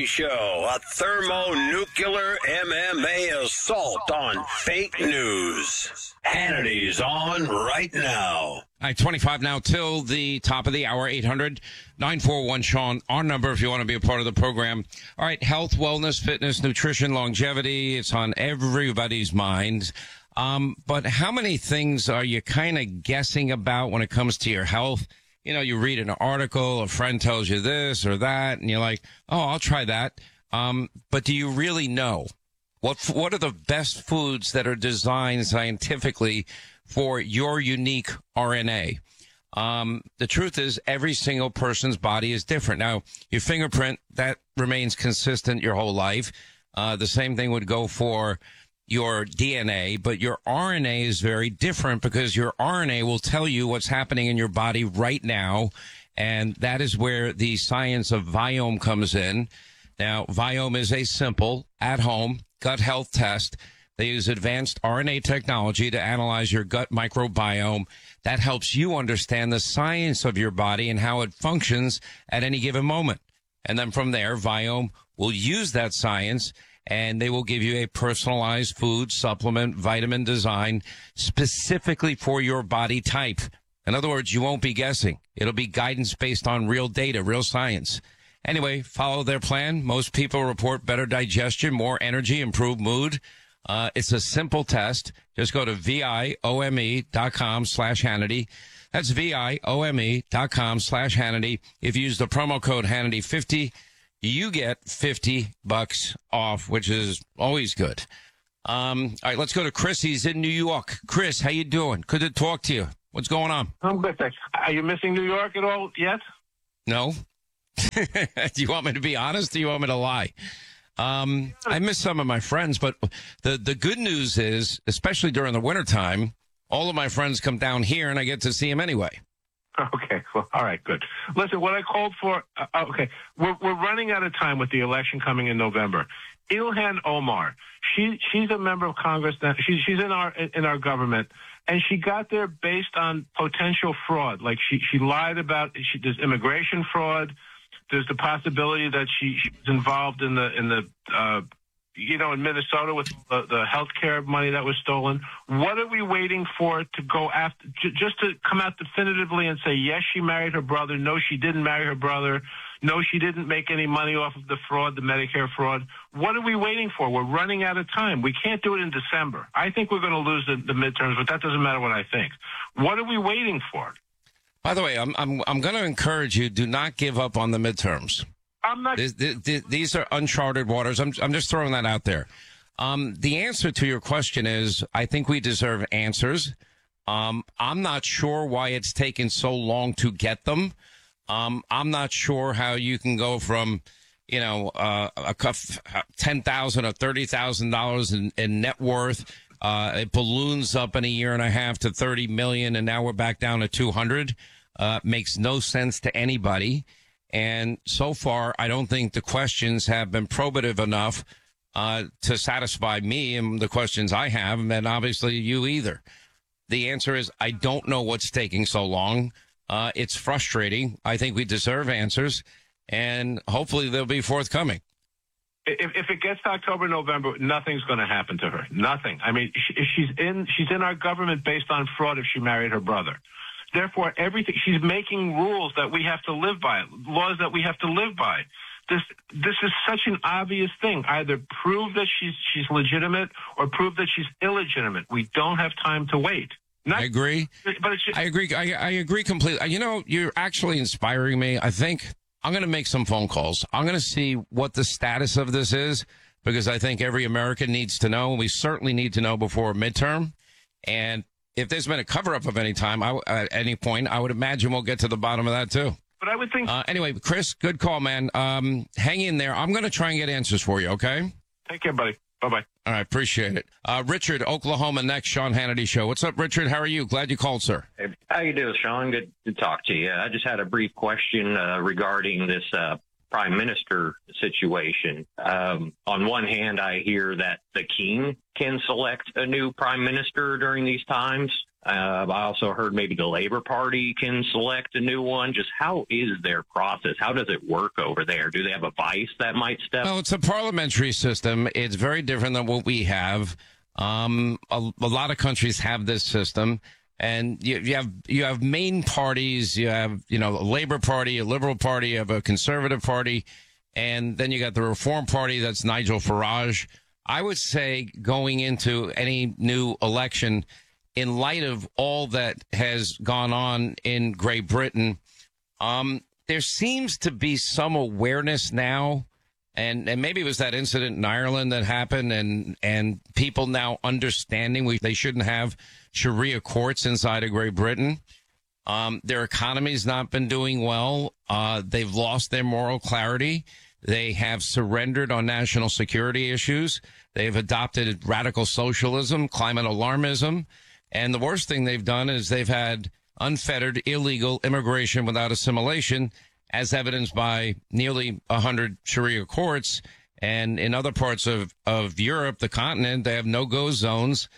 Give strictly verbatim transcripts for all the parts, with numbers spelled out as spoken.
Show, a thermonuclear M M A assault on fake news. Hannity's on right now. All right, twenty-five now till the top of the hour, eight hundred, nine four one, Sean, our number if you want to be a part of the program. All right, health, wellness, fitness, nutrition, longevity, it's on everybody's mind. Um, but how many things are you kind of guessing about when it comes to your health? You know, you read an article, a friend tells you this or that, and you're like, oh, I'll try that. Um, but do you really know? What what are the best foods that are designed scientifically for your unique R N A? Um, the truth is every single person's body is different. Now, your fingerprint, that remains consistent your whole life. Uh, the same thing would go for your D N A, but your R N A is very different because your R N A will tell you what's happening in your body right now. And that is where the science of Viome comes in. Now, Viome is a simple, at-home gut health test. They use advanced R N A technology to analyze your gut microbiome. That helps you understand the science of your body and how it functions at any given moment. And then from there, Viome will use that science and they will give you a personalized food supplement vitamin design specifically for your body type. In other words, you won't be guessing. It'll be guidance based on real data, real science. Anyway, follow their plan. Most people report better digestion, more energy, improved mood. Uh, it's a simple test. Just go to V-I-O-M-E dot com slash Hannity. That's V-I-O-M-E dot com slash Hannity. If you use the promo code Hannity fifty, you get fifty bucks off, which is always good. Um, all right, let's go to Chris. He's in New York. Chris, how you doing? Good to talk to you. What's going on? I'm good, thanks. Are you missing New York at all yet? No. Do you want me to be honest? Or do you want me to lie? Um, I miss some of my friends, but the, the good news is, especially during the wintertime, all of my friends come down here and I get to see them anyway. Okay, well, all right, good. Listen, what I called for, uh, okay, we're, we're running out of time with the election coming in November. Ilhan Omar, she, she's a member of Congress now. She's, she's in our, in our government, and she got there based on potential fraud. Like she, she lied about, she, there's immigration fraud. There's the possibility that she, she was involved in the, in the, uh, you know, in Minnesota with the, the health care money that was stolen. What are we waiting for to go after, j- just to come out definitively and say, yes, she married her brother. No, she didn't marry her brother. No, she didn't make any money off of the fraud, the Medicare fraud. What are we waiting for? We're running out of time. We can't do it in December. I think we're going to lose the, the midterms, but that doesn't matter what I think. What are we waiting for? By the way, I'm I'm I'm going to encourage you, do not give up on the midterms. I'm not. These, these, these are uncharted waters. I'm I'm just throwing that out there. Um, the answer to your question is, I think we deserve answers. Um, I'm not sure why it's taken so long to get them. Um, I'm not sure how you can go from, you know, uh, a ten thousand dollars or thirty thousand dollars in, in net worth. Uh, it balloons up in a year and a half to thirty million, and now we're back down to two hundred. Uh, makes no sense to anybody. And so far, I don't think the questions have been probative enough uh, to satisfy me and the questions I have, and obviously you either. The answer is I don't know what's taking so long. Uh, it's frustrating. I think we deserve answers, and hopefully they'll be forthcoming. If, if it gets to October, November, nothing's going to happen to her. Nothing. I mean, she, she's in she's in our government based on fraud if she married her brother. Therefore, everything she's making rules that we have to live by, laws that we have to live by. This this is such an obvious thing. Either prove that she's she's legitimate or prove that she's illegitimate. We don't have time to wait. Not, I agree. But it's just, I agree. I, I agree completely. You know, you're actually inspiring me. I think I'm going to make some phone calls. I'm going to see what the status of this is, because I think every American needs to know. We certainly need to know before midterm. And if there's been a cover-up of any time, I, at any point, I would imagine we'll get to the bottom of that, too. But I would think... Uh, anyway, Chris, good call, man. Um, hang in there. I'm going to try and get answers for you, okay? Take care, buddy. Bye-bye. All right, appreciate it. Uh, Richard, Oklahoma, next, Sean Hannity Show. What's up, Richard? How are you? Glad you called, sir. Hey, how you doing, Sean? Good to talk to you. I just had a brief question uh, regarding this uh, prime minister situation. Um, on one hand, I hear that the king can select a new prime minister during these times. Uh, I also heard maybe the Labor Party can select a new one. Just how is their process? How does it work over there? Do they have a vice that might step? Well, it's a parliamentary system. It's very different than what we have. Um, a, a lot of countries have this system, and you, you have you have main parties. You have you know a Labor Party, a Liberal Party, you have a Conservative Party, and then you got the Reform Party. That's Nigel Farage. I would say going into any new election, in light of all that has gone on in Great Britain, um, there seems to be some awareness now, and, and maybe it was that incident in Ireland that happened, and, and people now understanding we, they shouldn't have Sharia courts inside of Great Britain. Um, their economy's not been doing well. Uh, they've lost their moral clarity. They have surrendered on national security issues. They've adopted radical socialism, climate alarmism. And the worst thing they've done is they've had unfettered illegal immigration without assimilation, as evidenced by nearly one hundred Sharia courts. And in other parts of, of Europe, the continent, they have no-go zones.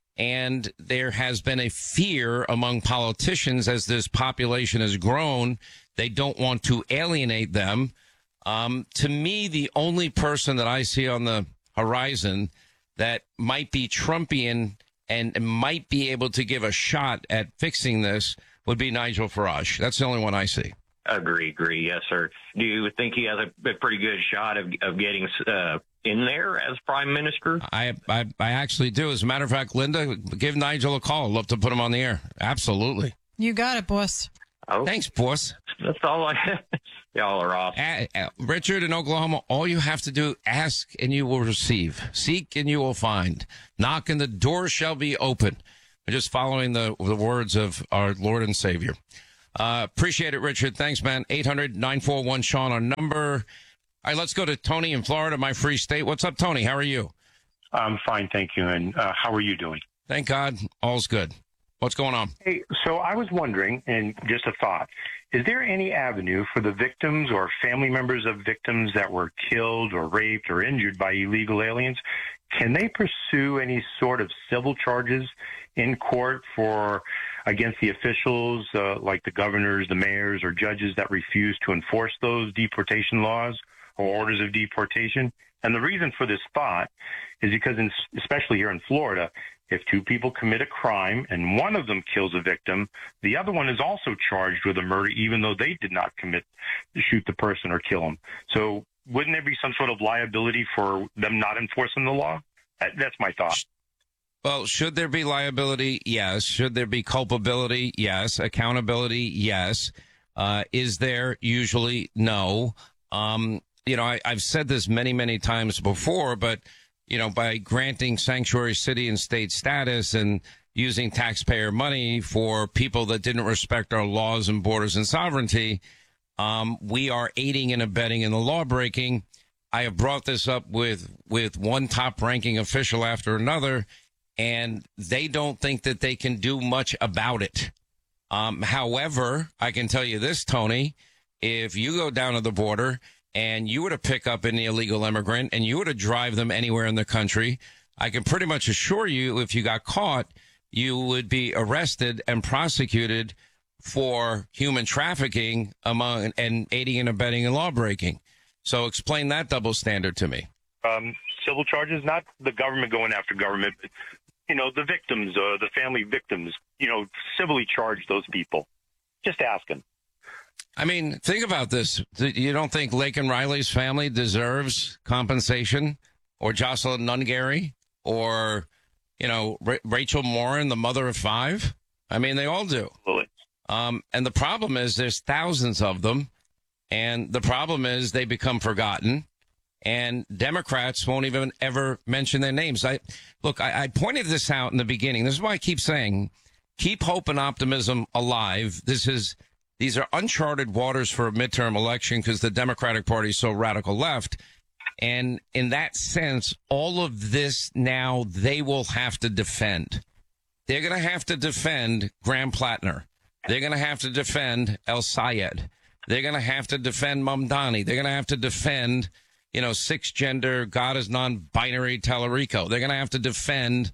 And there has been a fear among politicians as this population has grown. They don't want to alienate them. Um, to me, the only person that I see on the horizon that might be Trumpian and might be able to give a shot at fixing this would be Nigel Farage. That's the only one I see. Agree, agree. Yes, sir. Do you think he has a, a pretty good shot of, of getting uh, in there as prime minister? I, I I actually do. As a matter of fact, Linda, give Nigel a call. I'd love to put him on the air. Absolutely. You got it, boss. Oh, thanks, boss. That's all I Y'all are off. Uh, uh, Richard in Oklahoma, all you have to do, ask and you will receive. Seek and you will find. Knock and the door shall be open. We're just following the, the words of our Lord and Savior. Uh, appreciate it, Richard. Thanks, man. eight hundred nine four one Sean, our number. All right, let's go to Tony in Florida, my free state. What's up, Tony? How are you? I'm fine, thank you. And uh, how are you doing? Thank God. All's good. What's going on? Hey, so I was wondering, and just a thought, is there any avenue for the victims or family members of victims that were killed or raped or injured by illegal aliens? Can they pursue any sort of civil charges in court for against the officials uh, like the governors, the mayors, or judges that refuse to enforce those deportation laws or orders of deportation? And the reason for this thought is because, in, especially here in Florida, if two people commit a crime and one of them kills a victim, the other one is also charged with a murder, even though they did not commit, shoot the person or kill him. So wouldn't there be some sort of liability for them not enforcing the law? That, that's my thought. Well, should there be liability? Yes. Should there be culpability? Yes. Accountability? Yes. Uh, is there? Usually no. Um, you know, I, I've said this many, many times before, but you know, by granting sanctuary city and state status and using taxpayer money for people that didn't respect our laws and borders and sovereignty, um, we are aiding and abetting in the law breaking. I have brought this up with, with one top ranking official after another, and they don't think that they can do much about it. Um, however, I can tell you this, Tony, if you go down to the border and you were to pick up an illegal immigrant and you were to drive them anywhere in the country, I can pretty much assure you if you got caught, you would be arrested and prosecuted for human trafficking among and aiding and abetting and law breaking. So explain that double standard to me. Um, civil charges, not the government going after government, but, you know, the victims, uh, the family victims, you know, civilly charge those people. Just asking. I mean, think about this. You don't think Laken Riley's family deserves compensation, or Jocelyn Nungary, or, you know, Ra- Rachel Morin, the mother of five? I mean, they all do. Absolutely. Um, and the problem is there's thousands of them. And the problem is they become forgotten. And Democrats won't even ever mention their names. I look, I, I pointed this out in the beginning. This is why I keep saying, keep hope and optimism alive. This is These are uncharted waters for a midterm election because the Democratic Party is so radical left. And in that sense, all of this now they will have to defend. They're going to have to defend Graham Plattner. They're going to have to defend El Sayed. They're going to have to defend Mamdani. They're going to have to defend, you know, six gender, God is non-binary Tallarico. They're going to have to defend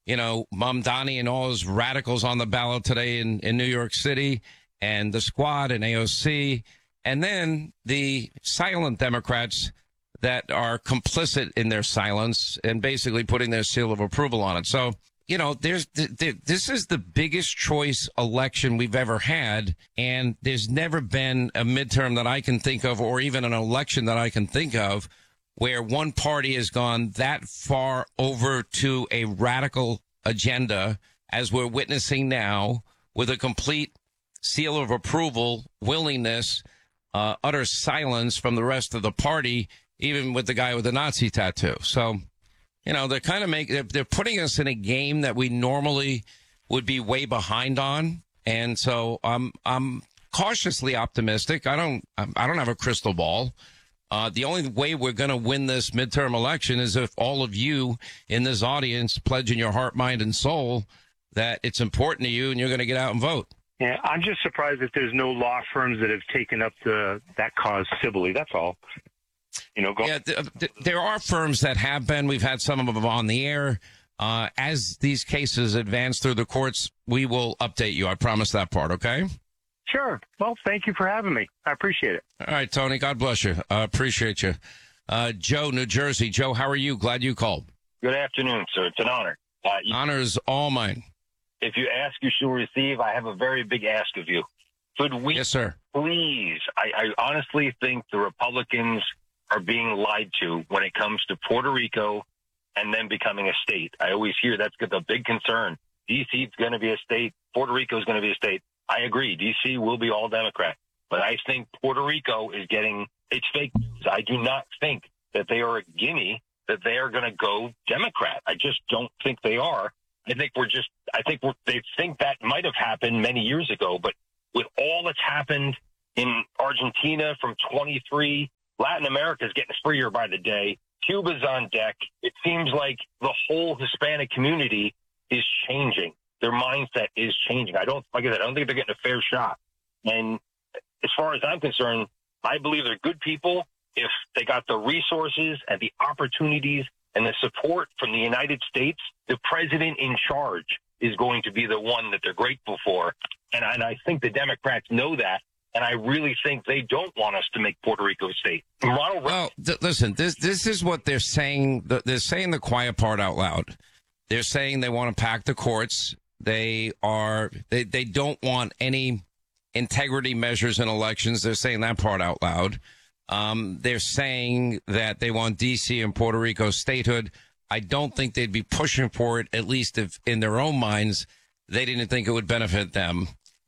you know, Mamdani and all his radicals on the ballot today in, in New York City, and the Squad and A O C, and then the silent Democrats that are complicit in their silence and basically putting their seal of approval on it. So, you know, there's th- th- this is the biggest choice election we've ever had, and there's never been a midterm that I can think of, or even an election that I can think of, where one party has gone that far over to a radical agenda as we're witnessing now, with a complete seal of approval, willingness, uh, utter silence from the rest of the party, even with the guy with the Nazi tattoo. So, you know, they're kind of make they're, they're putting us in a game that we normally would be way behind on. And so I'm I'm cautiously optimistic. I don't I don't have a crystal ball. Uh, the only way we're going to win this midterm election is if all of you in this audience pledge in your heart, mind, and soul that it's important to you and you're going to get out and vote. Yeah, I'm just surprised that there's no law firms that have taken up the that cause civilly. That's all. You know, go- yeah, th- th- there are firms that have been. We've had some of them on the air. Uh, as these cases advance through the courts, we will update you. I promise that part, okay? Sure. Well, thank you for having me. I appreciate it. All right, Tony. God bless you. I uh, appreciate you. Uh, Joe, New Jersey. Joe, how are you? Glad you called. Good afternoon, sir. It's an honor. Uh, you, honor is all mine. If you ask, you shall receive. I have a very big ask of you. Could we, yes, sir. Please, I, I honestly think the Republicans are being lied to when it comes to Puerto Rico and then becoming a state. I always hear that's the big concern. D C is going to be a state. Puerto Rico is going to be a state. I agree. D C will be all Democrat. But I think Puerto Rico is getting, it's fake news. I do not think that they are a gimme, that they are going to go Democrat. I just don't think they are. I think we're just, I think we're, they think that might have happened many years ago. But with all that's happened in Argentina from twenty-three, Latin America is getting freer by the day. Cuba's on deck. It seems like the whole Hispanic community is changing. Their mindset is changing. I don't, like I said, I don't think they're getting a fair shot. And as far as I'm concerned, I believe they're good people if they got the resources and the opportunities and the support from the United States. The president in charge is going to be the one that they're grateful for. And I, and I think the Democrats know that. And I really think they don't want us to make Puerto Rico a state. Ronald well, th- listen, this this is what they're saying. They're saying the quiet part out loud. They're saying they want to pack the courts. They are they, they don't want any integrity measures in elections. They're saying that part out loud. Um, they're saying that they want D C and Puerto Rico statehood. I don't think they'd be pushing for it, at least if in their own minds they didn't think it would benefit them.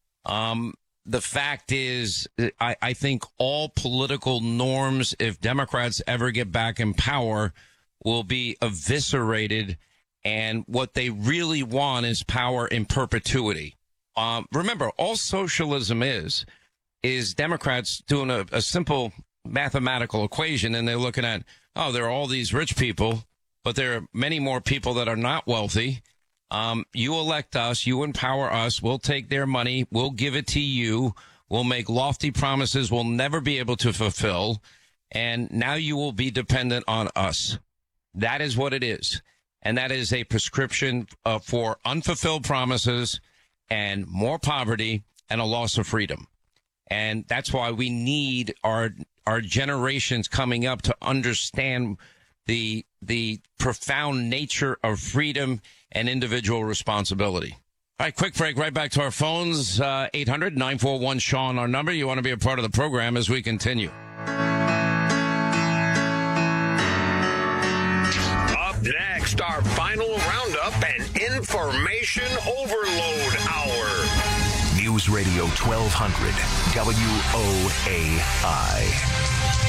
Um, the fact is, I, I think all political norms, if Democrats ever get back in power, will be eviscerated. And what they really want is power in perpetuity. Um, remember, all socialism is, is Democrats doing a, a simple mathematical equation, and they're looking at, oh, there are all these rich people, but there are many more people that are not wealthy. Um, you elect us, you empower us, we'll take their money, we'll give it to you, we'll make lofty promises we'll never be able to fulfill, and now you will be dependent on us. That is what it is. And that is a prescription uh, for unfulfilled promises and more poverty and a loss of freedom. And that's why we need our our generations coming up to understand the the profound nature of freedom and individual responsibility. All right, quick break. Right back to our phones. Uh, eight hundred nine four one Sean, our number. You want to be a part of the program as we continue. Up next, our final roundup and information overload hour. News Radio twelve hundred W O A I.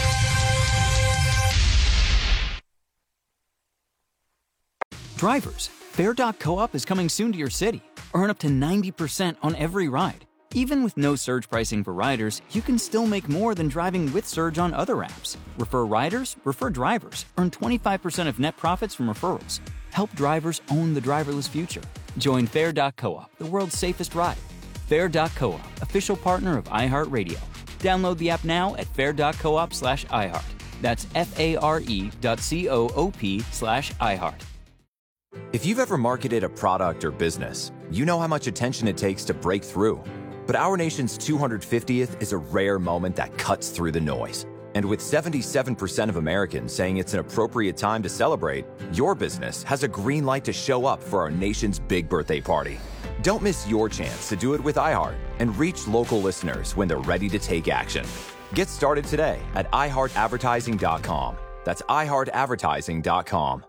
Drivers, Fair dot coop is coming soon to your city. Earn up to ninety percent on every ride. Even with no surge pricing for riders, you can still make more than driving with surge on other apps. Refer riders, refer drivers. Earn twenty-five percent of net profits from referrals. Help drivers own the driverless future. Join Fair dot coop, the world's safest ride. Fair dot coop, official partner of iHeartRadio. Download the app now at fair dot coop slash iHeart. That's F A R E dot C O O P slash iHeart. If you've ever marketed a product or business, you know how much attention it takes to break through. But our nation's two hundred fiftieth is a rare moment that cuts through the noise. And with seventy-seven percent of Americans saying it's an appropriate time to celebrate, your business has a green light to show up for our nation's big birthday party. Don't miss your chance to do it with iHeart and reach local listeners when they're ready to take action. Get started today at i heart advertising dot com. That's i heart advertising dot com.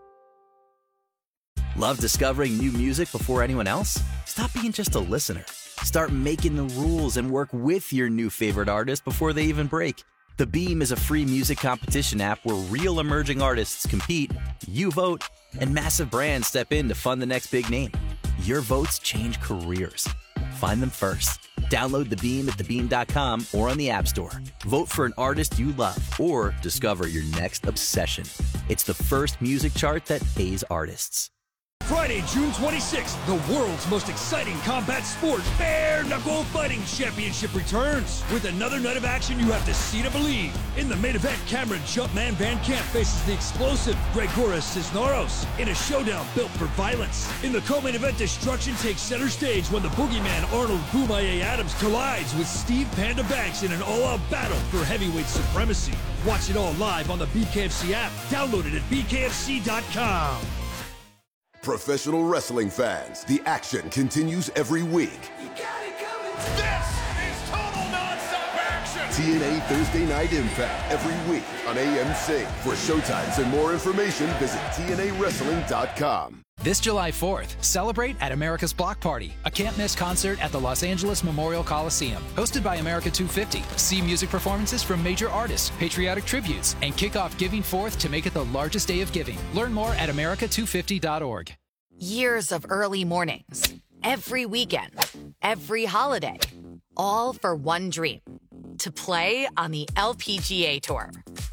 Love discovering new music before anyone else? Stop being just a listener. Start making the rules and work with your new favorite artist before they even break. The Beam is a free music competition app where real emerging artists compete, you vote, and massive brands step in to fund the next big name. Your votes change careers. Find them first. Download The Beam at the beam dot com or on the App Store. Vote for an artist you love or discover your next obsession. It's the first music chart that pays artists. Friday, June twenty-sixth, the world's most exciting combat sport, Bare Knuckle Fighting Championship returns. With another night of action you have to see to believe. In the main event, Cameron Jumpman Van Camp faces the explosive Gregoras Cisneros in a showdown built for violence. In the co-main event, destruction takes center stage when the boogeyman Arnold Boomaye Adams collides with Steve Panda Banks in an all-out battle for heavyweight supremacy. Watch it all live on the B K F C app. Download it at b k f c dot com. Professional wrestling fans, the action continues every week. You got it coming. This is total nonstop action. T N A Thursday Night Impact every week on A M C. For showtimes and more information, visit T N A wrestling dot com. This July fourth, celebrate at America's Block Party, a can't-miss concert at the Los Angeles Memorial Coliseum. Hosted by America two fifty, see music performances from major artists, patriotic tributes, and kick off Giving Fourth to make it the largest day of giving. Learn more at america two fifty dot org. Years of early mornings, every weekend, every holiday, all for one dream, to play on the L P G A Tour.